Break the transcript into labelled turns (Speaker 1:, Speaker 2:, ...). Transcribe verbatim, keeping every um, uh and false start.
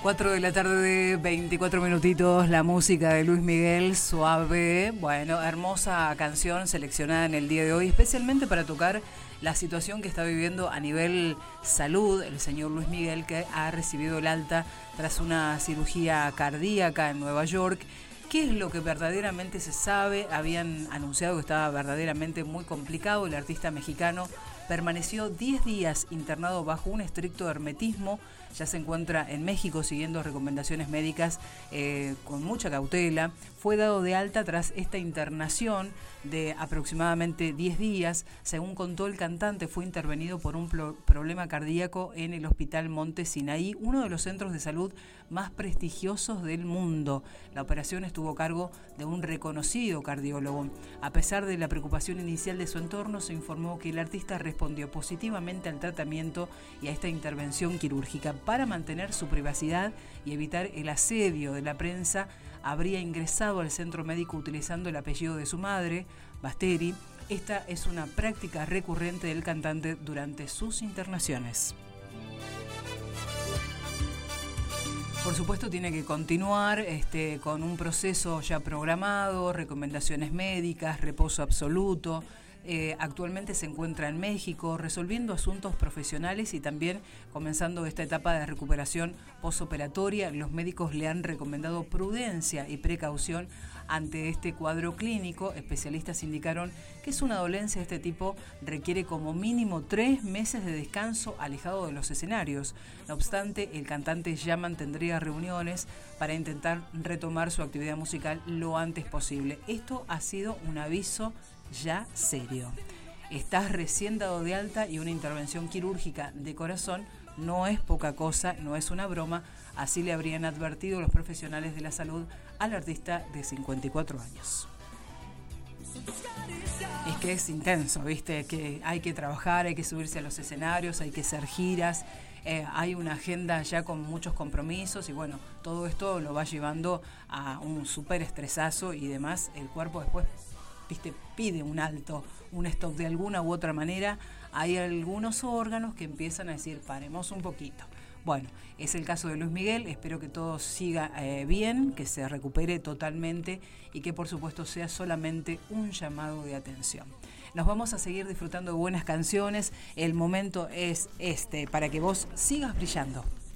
Speaker 1: cuatro de la tarde, veinticuatro minutitos, la música de Luis Miguel, Suave. Bueno, hermosa canción seleccionada en el día de hoy, especialmente para tocar la situación que está viviendo a nivel salud el señor Luis Miguel, que ha recibido el alta tras una cirugía cardíaca en Nueva York. ¿Qué es lo que verdaderamente se sabe? Habían anunciado que estaba verdaderamente muy complicado. El artista mexicano permaneció diez días internado bajo un estricto hermetismo. Ya se encuentra en México siguiendo recomendaciones médicas eh, con mucha cautela. Fue dado de alta tras esta internación de aproximadamente diez días. Según contó el cantante, fue intervenido por un pro- problema cardíaco en el Hospital Monte Sinaí, uno de los centros de salud más prestigiosos del mundo. La operación estuvo a cargo de un reconocido cardiólogo. A pesar de la preocupación inicial de su entorno, se informó que el artista respondió positivamente al tratamiento y a esta intervención quirúrgica. Para mantener su privacidad y evitar el asedio de la prensa, habría ingresado al centro médico utilizando el apellido de su madre, Basteri. Esta es una práctica recurrente del cantante durante sus internaciones. Por supuesto, tiene que continuar este, con un proceso ya programado, recomendaciones médicas, reposo absoluto. Eh, actualmente se encuentra en México resolviendo asuntos profesionales y también comenzando esta etapa de recuperación posoperatoria. Los médicos le han recomendado prudencia y precaución ante este cuadro clínico. Especialistas indicaron que es una dolencia de este tipo, requiere como mínimo tres meses de descanso alejado de los escenarios. No obstante, el cantante ya mantendría reuniones para intentar retomar su actividad musical lo antes posible. Esto ha sido un aviso ya serio. Estás recién dado de alta y una intervención quirúrgica de corazón no es poca cosa, no es una broma. Así le habrían advertido los profesionales de la salud al artista de cincuenta y cuatro años. Es que es intenso, ¿viste? Que hay que trabajar, hay que subirse a los escenarios, hay que hacer giras. Eh, hay una agenda ya con muchos compromisos y bueno, todo esto lo va llevando a un súper estresazo y demás. El cuerpo después ¿viste? Pide un alto, un stop de alguna u otra manera. Hay algunos órganos que empiezan a decir, paremos un poquito. Bueno, es el caso de Luis Miguel. Espero que todo siga eh, bien, que se recupere totalmente y que por supuesto sea solamente un llamado de atención. Nos vamos a seguir disfrutando de buenas canciones. El momento es este, para que vos sigas brillando.